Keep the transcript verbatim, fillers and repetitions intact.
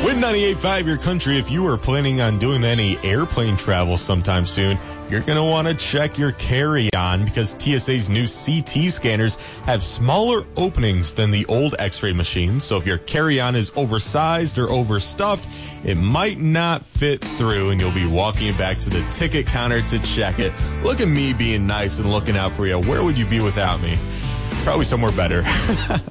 Win ninety-eight point five, your country. If you are planning on doing any airplane travel sometime soon, you're going to want to check your carry-on because T S A's new C T scanners have smaller openings than the old X-ray machines. So if your carry-on is oversized or overstuffed, it might not fit through and you'll be walking back to the ticket counter to check it. Look at me being nice and looking out for you. Where would you be without me? Probably somewhere better.